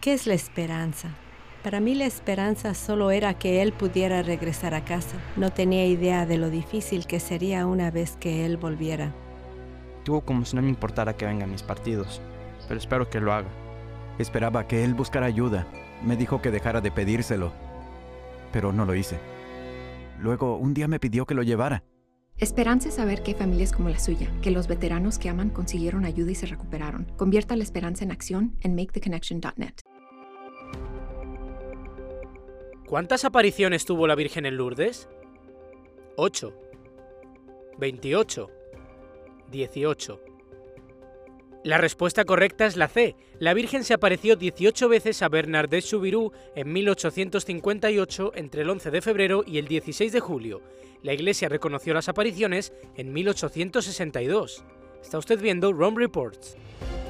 ¿Qué es la esperanza? Para mí la esperanza solo era que él pudiera regresar a casa. No tenía idea de lo difícil que sería una vez que él volviera. Tuvo como si no me importara que venga a mis partidos, pero espero que lo haga. Esperaba que él buscara ayuda. Me dijo que dejara de pedírselo, pero no lo hice. Luego, un día me pidió que lo llevara. Esperanza es saber que hay familias como la suya, que los veteranos que aman consiguieron ayuda y se recuperaron. Convierta la esperanza en acción en maketheconnection.net. ¿Cuántas apariciones tuvo la Virgen en Lourdes? 8, 28, 18. La respuesta correcta es la C. La Virgen se apareció 18 veces a Bernard de Soubirous en 1858 entre el 11 de febrero y el 16 de julio. La Iglesia reconoció las apariciones en 1862. Está usted viendo Rome Reports.